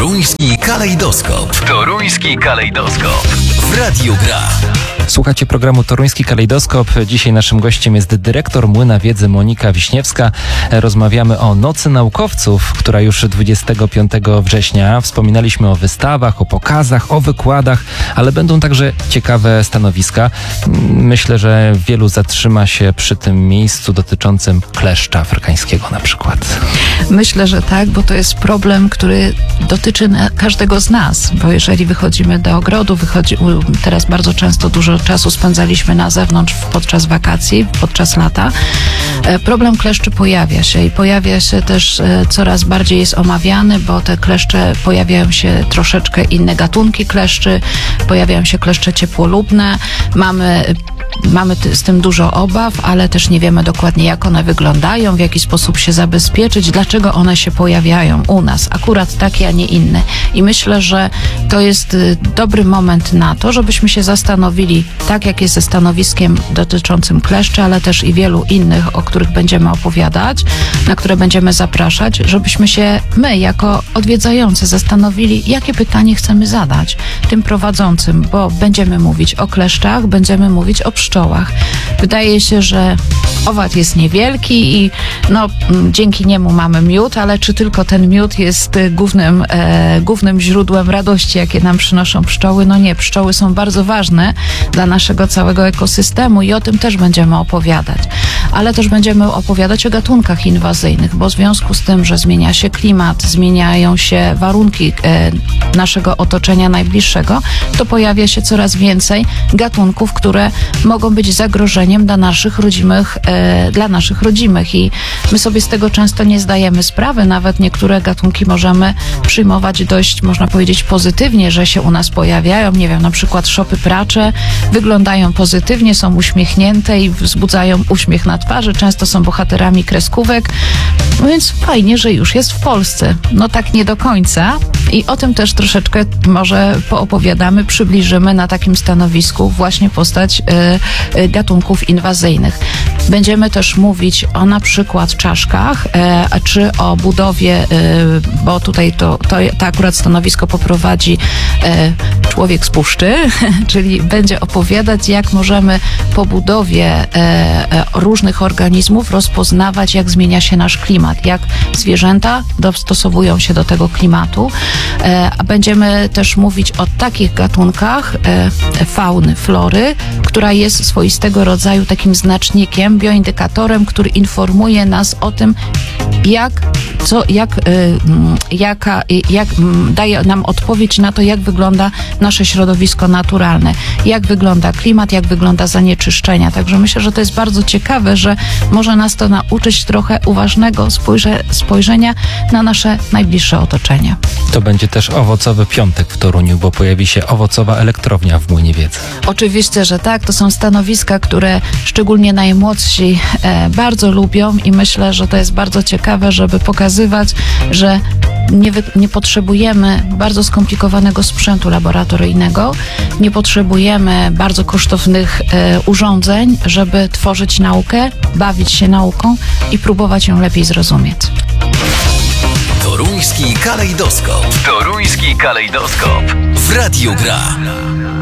Toruński kalejdoskop. Toruński kalejdoskop. W Radiu Gra. Słuchacie programu Toruński Kalejdoskop. Dzisiaj naszym gościem jest dyrektor Młyna Wiedzy Monika Wiśniewska. Rozmawiamy o Nocy Naukowców, która już 25 września. Wspominaliśmy o wystawach, o pokazach, o wykładach, ale będą także ciekawe stanowiska. Myślę, że wielu zatrzyma się przy tym miejscu dotyczącym kleszcza afrykańskiego na przykład. Myślę, że tak, bo to jest problem, który dotyczy każdego z nas, bo jeżeli wychodzimy do ogrodu, teraz bardzo często dużo czasu spędzaliśmy na zewnątrz podczas wakacji, podczas lata, problem kleszczy pojawia się i pojawia się też coraz bardziej jest omawiany, bo te kleszcze pojawiają się troszeczkę inne gatunki kleszczy, pojawiają się kleszcze ciepłolubne, mamy z tym dużo obaw, ale też nie wiemy dokładnie, jak one wyglądają, w jaki sposób się zabezpieczyć, dlaczego one się pojawiają u nas, akurat takie, a nie inne. I myślę, że to jest dobry moment na to, żebyśmy się zastanowili, tak jak jest ze stanowiskiem dotyczącym kleszczy, ale też i wielu innych, o których będziemy opowiadać, na które będziemy zapraszać, żebyśmy się my, jako odwiedzający, zastanowili, jakie pytanie chcemy zadać tym prowadzącym, bo będziemy mówić o kleszczach, będziemy mówić o pszczołach. Wydaje się, że owad jest niewielki i dzięki niemu mamy miód, ale czy tylko ten miód jest głównym źródłem radości, jakie nam przynoszą pszczoły? No nie, pszczoły są bardzo ważne dla naszego całego ekosystemu i o tym też będziemy opowiadać. Ale też będziemy opowiadać o gatunkach inwazyjnych, bo w związku z tym, że zmienia się klimat, zmieniają się warunki naszego otoczenia najbliższego, to pojawia się coraz więcej gatunków, które mogą być zagrożeniem dla naszych rodzimych i my sobie z tego często nie zdajemy sprawy. Nawet niektóre gatunki możemy przyjmować dość, można powiedzieć, pozytywnie, że się u nas pojawiają. Nie wiem, na przykład szopy pracze wyglądają pozytywnie, są uśmiechnięte i wzbudzają uśmiech na twarzy. Często są bohaterami kreskówek, więc fajnie, że już jest w Polsce. No tak nie do końca i o tym też troszeczkę może poopowiadamy, przybliżymy na takim stanowisku właśnie postać gatunków inwazyjnych. Będziemy też mówić o na przykład czaszkach, czy o budowie, bo tutaj to akurat stanowisko poprowadzi człowiek z puszczy, czyli będzie opowiadać, jak możemy po budowie różnych organizmów rozpoznawać, jak zmienia się nasz klimat, jak zwierzęta dostosowują się do tego klimatu. A będziemy też mówić o takich gatunkach fauny, flory, która jest swoistego rodzaju takim znacznikiem, bioindykatorem, który informuje nas o tym, jak daje nam odpowiedź na to, jak wygląda nasze środowisko naturalne, jak wygląda klimat, jak wygląda zanieczyszczenia. Także myślę, że to jest bardzo ciekawe, że może nas to nauczyć trochę uważnego spojrzenia na nasze najbliższe otoczenie. To będzie też owocowy piątek w Toruniu, bo pojawi się owocowa elektrownia w Młynie Wiedzy. Oczywiście, że tak. To są stanowiska, które szczególnie najmłodsi bardzo lubią i myślę, że to jest bardzo ciekawe, żeby pokazywać, że nie potrzebujemy bardzo skomplikowanego sprzętu laboratoryjnego, nie potrzebujemy bardzo kosztownych urządzeń, żeby tworzyć naukę, bawić się nauką i próbować ją lepiej zrozumieć. Toruński kalejdoskop. Toruński kalejdoskop. W Radiu Gra.